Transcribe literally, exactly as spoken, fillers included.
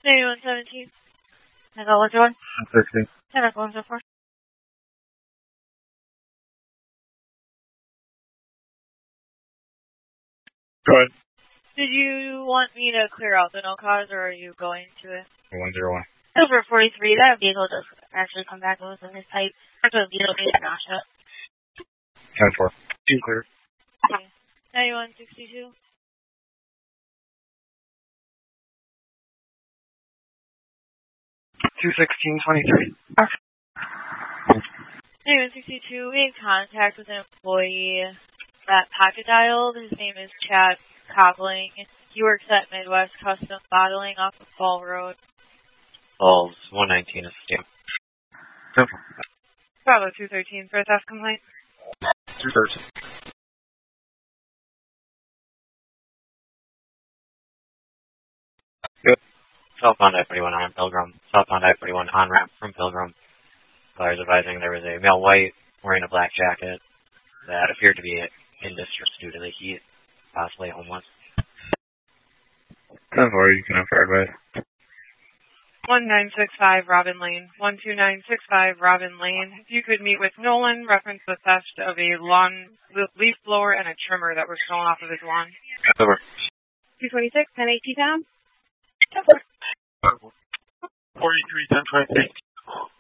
ninety-one seventeen. Is that what you want? sixteen. ten o'clock, so far. Go ahead. Did you want me to clear out the no cause, or are you going to it? one zero one. Over forty-three, that vehicle does actually come back with in his type. That's a vehicle being smashed up. ten four. Two clear. Okay. ninety-one sixty-two. two sixteen twenty-three. ninety-one sixty-two, we had contact with an employee that pocket dialed. His name is Chad Cobbling. He works at Midwest Custom Bottling off of Fall Road. Falls, one nineteen is stamp. Simple. Bravo two thirteen for a theft complaint. two thirteen. Good. Southbound I forty-one on Pilgrim. Southbound I forty-one on ramp from Pilgrim. Buyers advising there was a male white wearing a black jacket that appeared to be in distress due to the heat, possibly homeless. ten four, you can offer advice. one nine six five Robin Lane. one two nine six five Robin Lane. If you could meet with Nolan, reference the theft of a lawn leaf blower and a trimmer that were stolen off of his lawn. Over. two twenty-six, ten eighty pounds. forty-three, ten twenty-three.